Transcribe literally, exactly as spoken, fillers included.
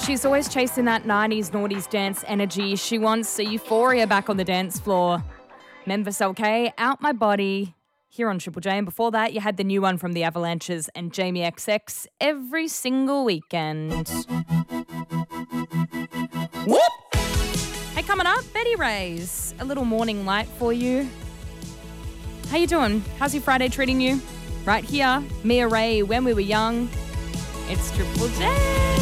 She's always chasing that nineties noughties dance energy. She wants a euphoria back on the dance floor. Memphis L K, Out My Body, here on Triple J. And before that, you had the new one from the Avalanches and Jamie X X, Every Single Weekend. Whoop! Hey, coming up, Betty Ray's a little morning light for you. How you doing? How's your Friday treating you? Right here, Mia Ray, When We Were Young. It's Triple J.